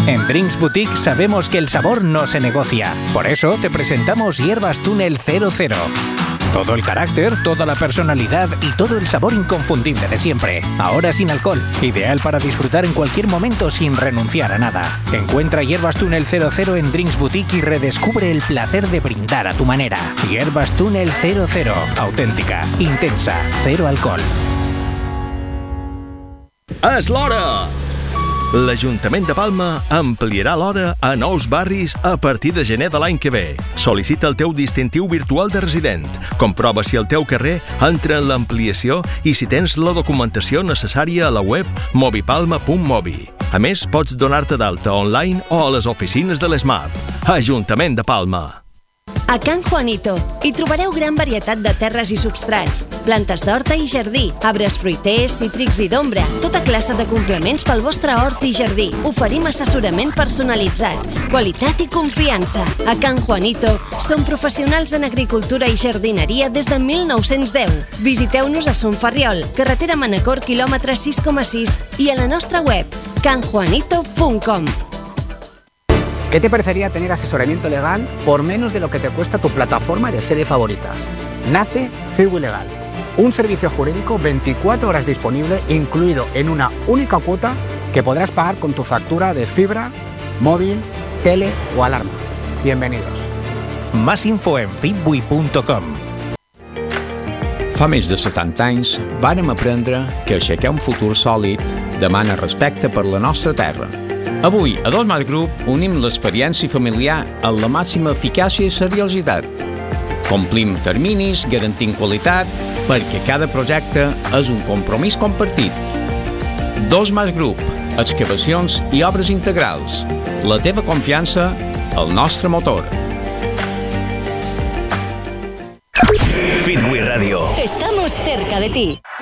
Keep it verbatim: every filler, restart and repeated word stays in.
En Drinks Boutique sabemos que el sabor no se negocia. Por eso te presentamos Hierbas Túnel cero cero. Todo el carácter, toda la personalidad y todo el sabor inconfundible de siempre. Ahora sin alcohol. Ideal para disfrutar en cualquier momento sin renunciar a nada. Encuentra Hierbas Túnel cero cero en Drinks Boutique y redescubre el placer de brindar a tu manera. Hierbas Túnel cero cero. Auténtica, intensa, cero alcohol. És l'hora! L'Ajuntament de Palma ampliarà l'hora a nous barris a partir de gener de l'any que ve. Sol·licita el teu distintiu virtual de resident. Comprova si el teu carrer entra en l'ampliació i si tens la documentació necessària a la web mobipalma punt mobi. A més, pots donar-te d'alta online o a les oficines de l'ESMAP. Ajuntament de Palma. A Can Juanito hi trobareu gran varietat de terres i substrats, plantes d'horta i jardí, arbres fruiters, cítrics i d'ombra, tota classe de complements pel vostre hort i jardí. Oferim assessorament personalitzat, qualitat i confiança. A Can Juanito som professionals en agricultura i jardineria des de mil nou-cents deu. Visiteu-nos a Son Ferriol, carretera Manacor, quilòmetre sis coma sis i a la nostra web can juanito punt com. ¿Qué te parecería tener asesoramiento legal por menos de lo que te cuesta tu plataforma de series favoritas? Nace Ciwi Legal, un servicio jurídico veinticuatro horas disponible, incluido en una única cuota que podrás pagar con tu factura de fibra, móvil, tele o alarma. Bienvenidos. Más info en fitbui punt com. Fa més de setanta anys vàrem aprendre que aixecar un futur sòlid demana respecte per la nostra terra. Avui, a Dos Mas Group, unim l'experiència familiar amb la màxima eficàcia i seriositat. Complim terminis, garantint qualitat, perquè cada projecte és un compromís compartit. Dos Mas Group, excavacions i obres integrals. La teva confiança, el nostre motor. Fitbui Radio. Estamos cerca de ti.